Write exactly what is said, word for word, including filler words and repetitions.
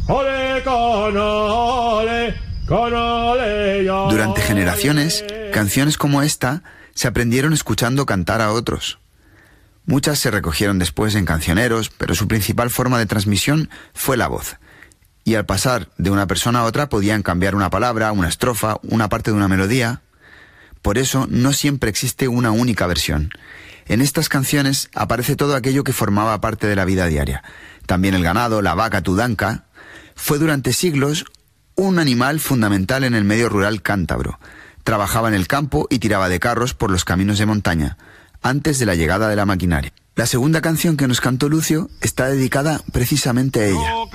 Ole, canole, canole, ya. Durante generaciones, canciones como esta se aprendieron escuchando cantar a otros. Muchas se recogieron después en cancioneros, pero su principal forma de transmisión fue la voz. Y al pasar de una persona a otra podían cambiar una palabra, una estrofa, una parte de una melodía. Por eso no siempre existe una única versión. En estas canciones aparece todo aquello que formaba parte de la vida diaria. También el ganado, la vaca tudanca. Fue durante siglos un animal fundamental en el medio rural cántabro. Trabajaba en el campo y tiraba de carros por los caminos de montaña, antes de la llegada de la maquinaria. La segunda canción que nos cantó Lucio está dedicada precisamente a ella.